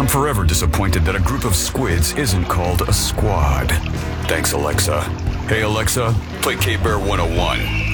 I'm forever disappointed that a group of squids isn't called a squad. Thanks, Alexa. Hey, Alexa, play K-Bear 101.